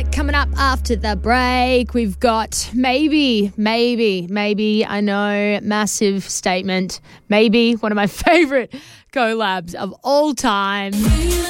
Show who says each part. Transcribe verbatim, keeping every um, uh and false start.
Speaker 1: Coming up after the break, we've got maybe, maybe, maybe, I know, massive statement, maybe one of my favourite collabs of all time.